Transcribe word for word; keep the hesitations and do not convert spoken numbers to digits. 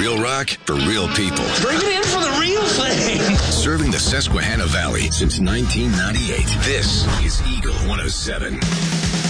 Real rock for real people. Bring it in for the real thing. Serving the Susquehanna Valley since nineteen ninety-eight. This is Eagle one oh seven.